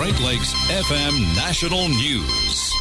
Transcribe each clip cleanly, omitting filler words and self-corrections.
Great Lakes FM National News.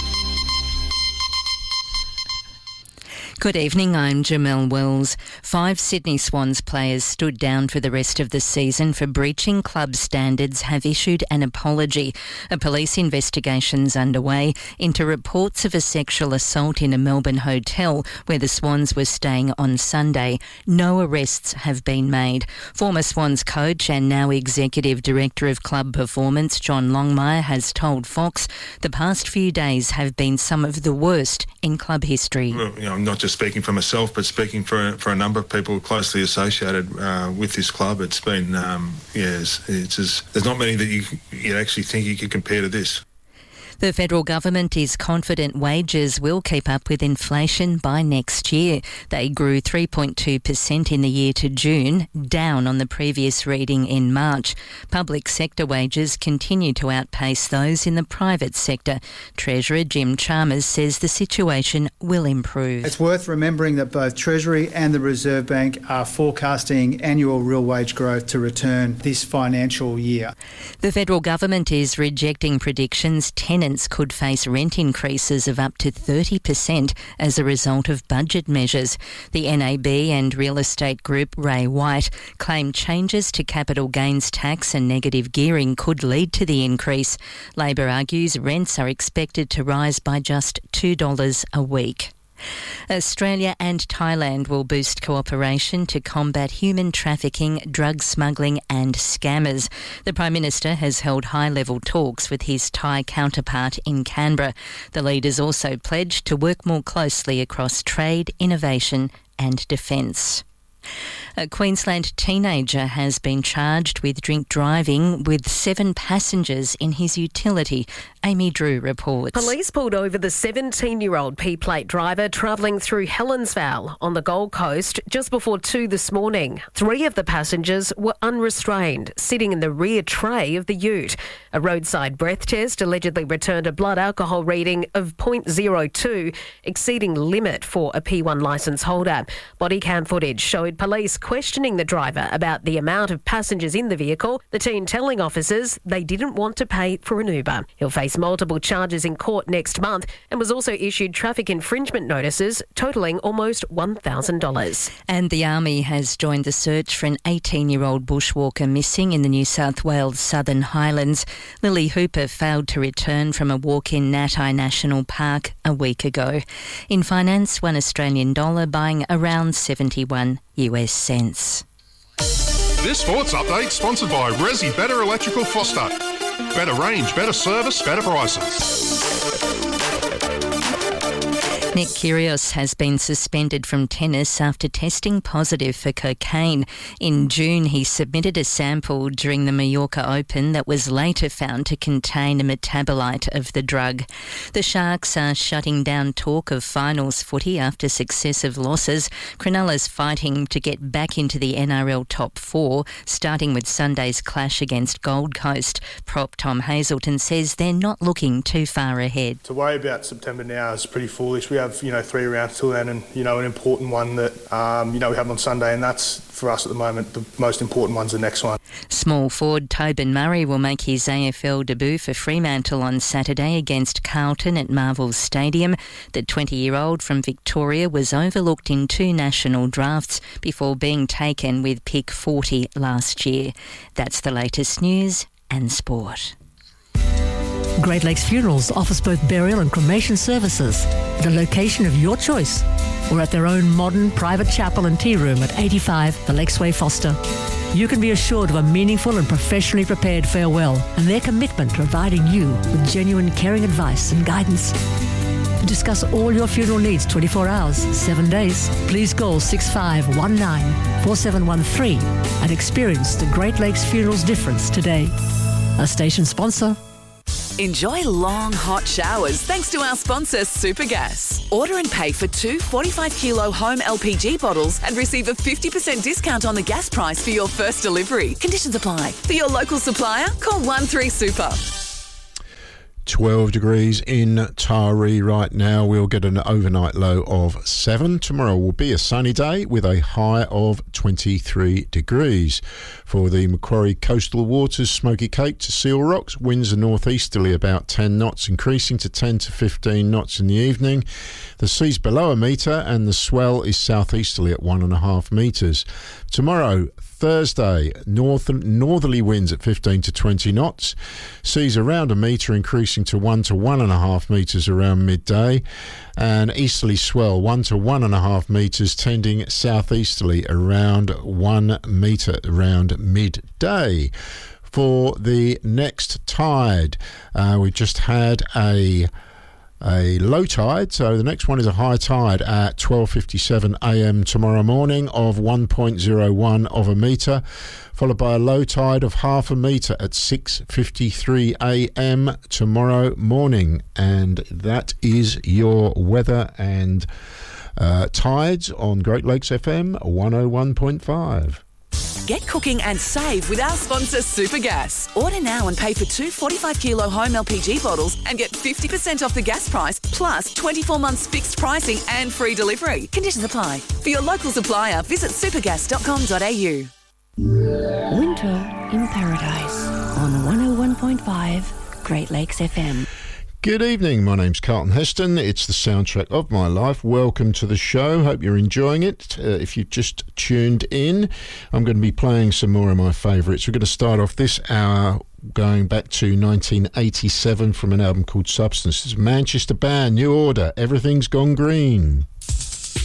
Good evening, I'm Jamelle Wells. 5 Sydney Swans players stood down for the rest of the season for breaching club standards have issued an apology. A police investigation's underway into reports of a sexual assault in a Melbourne hotel where the Swans were staying on Sunday. No arrests have been made. Former Swans coach and now Executive Director of Club Performance, John Longmire, has told Fox the past few days have been some of the worst in club history. Well, I'm not just speaking for myself, but speaking for a number of people closely associated with this club. It's been, there's not many that you actually think you could compare to this. The federal government is confident wages will keep up with inflation by next year. They grew 3.2% in the year to June, down on the previous reading in March. Public sector wages continue to outpace those in the private sector. Treasurer Jim Chalmers says the situation will improve. It's worth remembering that both Treasury and the Reserve Bank are forecasting annual real wage growth to return this financial year. The federal government is rejecting predictions tenants could face rent increases of up to 30% as a result of budget measures. The NAB and real estate group Ray White claim changes to capital gains tax and negative gearing could lead to the increase. Labor argues rents are expected to rise by just $2 a week. Australia and Thailand will boost cooperation to combat human trafficking, drug smuggling and scammers. The Prime Minister has held high-level talks with his Thai counterpart in Canberra. The leaders also pledged to work more closely across trade, innovation and defence. A Queensland teenager has been charged with drink driving with 7 passengers in his utility. Amy Drew reports. Police pulled over the 17-year-old P-plate driver travelling through Helensvale on the Gold Coast just before 2 this morning. 3 of the passengers were unrestrained, sitting in the rear tray of the ute. A roadside breath test allegedly returned a blood alcohol reading of 0.02, exceeding limit for a P1 licence holder. Body cam footage showed police questioning the driver about the amount of passengers in the vehicle, the teen telling officers they didn't want to pay for an Uber. He'll face multiple charges in court next month and was also issued traffic infringement notices totalling almost $1,000. And the Army has joined the search for an 18-year-old bushwalker missing in the New South Wales Southern Highlands. Lily Hooper failed to return from a walk in Natai National Park a week ago. In finance, $1 Australian buying around 71 US cents. This sports update sponsored by Resi Better Electrical Foster. Better range, better service, better prices. Nick Kyrgios has been suspended from tennis after testing positive for cocaine. In June, he submitted a sample during the Mallorca Open that was later found to contain a metabolite of the drug. The Sharks are shutting down talk of finals footy after successive losses. Cronulla's fighting to get back into the NRL top 4, starting with Sunday's clash against Gold Coast. Prop Tom Hazelton says they're not looking too far ahead. To worry about September now is pretty foolish. We have 3 rounds till then, and an important one that we have on Sunday, and that's for us at the moment the most important one's the next one. Small forward Tobin Murray will make his AFL debut for Fremantle on Saturday against Carlton at Marvel Stadium. The 20-year-old from Victoria was overlooked in 2 national drafts before being taken with pick 40 last year. That's the latest news and sport. Great Lakes Funerals offers both burial and cremation services at a location of your choice or at their own modern private chapel and tea room at 85 the Lakesway Foster. You can be assured of a meaningful and professionally prepared farewell and their commitment to providing you with genuine caring advice and guidance. To discuss all your funeral needs 24 hours, 7 days, please call 6519-4713 and experience the Great Lakes Funerals difference today. A station sponsor. Enjoy long, hot showers thanks to our sponsor, Supergas. Order and pay for 2 45-kilo home LPG bottles and receive a 50% discount on the gas price for your first delivery. Conditions apply. For your local supplier, call 13-SUPER. 12 degrees in Taree right now. We'll get an overnight low of 7. Tomorrow will be a sunny day with a high of 23 degrees. For the Macquarie coastal waters, Smoky Cape to Seal Rocks, winds are northeasterly about 10 knots, increasing to 10 to 15 knots in the evening. The sea's below a metre and the swell is southeasterly at 1.5 metres. Tomorrow, Thursday, northerly winds at 15 to 20 knots. Seas around a metre, increasing to 1 to 1.5 metres around midday. And easterly swell 1 to 1.5 metres, tending southeasterly around 1 metre around midday. For the next tide, we just had a low tide, so the next one is a high tide at 12:57 a.m. tomorrow morning of 1.01 of a metre, followed by a low tide of half a metre at 6:53 a.m. tomorrow morning. And that is your weather and tides on Great Lakes FM 101.5. Get cooking and save with our sponsor Supergas. Order now and pay for 2 45-kilo home LPG bottles and get 50% off the gas price, plus 24 months fixed pricing and free delivery. Conditions apply. For your local supplier, visit supergas.com.au. Winter in Paradise on 101.5 Great Lakes FM. Good evening, my name's Carlton Heston. It's the soundtrack of my life. Welcome to the show. Hope you're enjoying it. If you've just tuned in, I'm going to be playing some more of my favourites. We're going to start off this hour going back to 1987 from an album called Substance. It's Manchester band, New Order, Everything's Gone Green.